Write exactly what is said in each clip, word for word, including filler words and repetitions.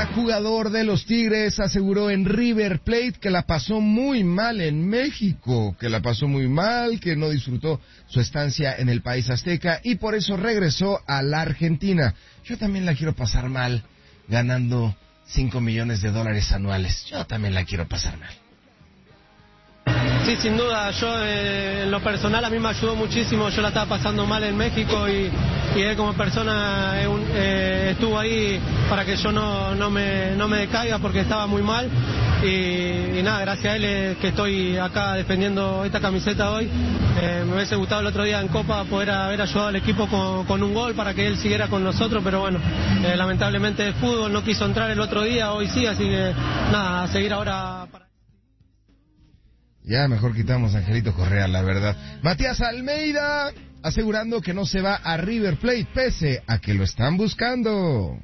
jugador de los Tigres aseguró en River Plate que la pasó muy mal en México, que la pasó muy mal, que no disfrutó su estancia en el país azteca y por eso regresó a la Argentina. Yo también la quiero pasar mal, ganando cinco millones de dólares anuales. Yo también la quiero pasar mal. Sí, sin duda, yo eh, en lo personal a mí me ayudó muchísimo, yo la estaba pasando mal en México y, y él como persona eh, un, eh, estuvo ahí para que yo no, no, me, no me decaiga porque estaba muy mal y, y nada, gracias a él eh, que estoy acá defendiendo esta camiseta hoy. Eh, me hubiese gustado el otro día en Copa poder haber ayudado al equipo con, con un gol para que él siguiera con nosotros, pero bueno, eh, lamentablemente el fútbol no quiso entrar el otro día, hoy sí, así que nada, a seguir ahora para... Ya mejor quitamos a Angelito Correa, la verdad. Matías Almeida asegurando que no se va a River Plate pese a que lo están buscando.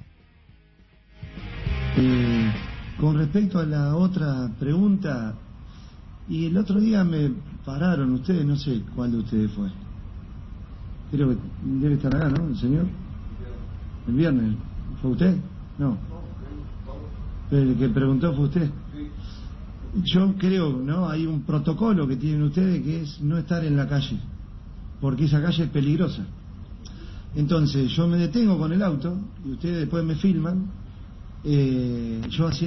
Eh, con respecto a la otra pregunta, y el otro día me pararon ustedes, no sé cuál de ustedes fue. Creo que debe estar acá, ¿no? El señor. El viernes. ¿Fue usted? No. El que preguntó fue usted. Yo creo, ¿no? Hay un protocolo que tienen ustedes que es no estar en la calle, porque esa calle es peligrosa. Entonces yo me detengo con el auto y ustedes después me filman, eh, yo haciendo